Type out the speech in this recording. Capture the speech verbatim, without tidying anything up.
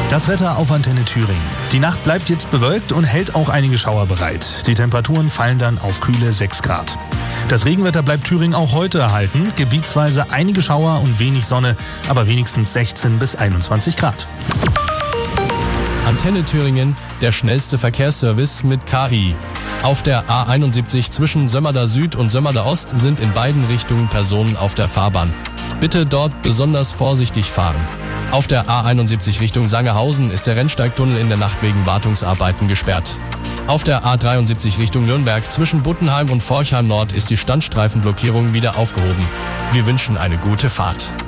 Das Wetter auf Antenne Thüringen. Die Nacht bleibt jetzt bewölkt und hält auch einige Schauer bereit. Die Temperaturen fallen dann auf kühle sechs Grad. Das Regenwetter bleibt Thüringen auch heute erhalten. Gebietsweise einige Schauer und wenig Sonne, aber wenigstens sechzehn bis einundzwanzig Grad. Antenne Thüringen, der schnellste Verkehrsservice mit K I. Auf der A einundsiebzig zwischen Sömmerda Süd und Sömmerda Ost sind in beiden Richtungen Personen auf der Fahrbahn. Bitte dort besonders vorsichtig fahren. Auf der A einundsiebzig Richtung Sangerhausen ist der Rennsteigtunnel in der Nacht wegen Wartungsarbeiten gesperrt. Auf der A dreiundsiebzig Richtung Nürnberg zwischen Buttenheim und Forchheim Nord ist die Standstreifenblockierung wieder aufgehoben. Wir wünschen eine gute Fahrt.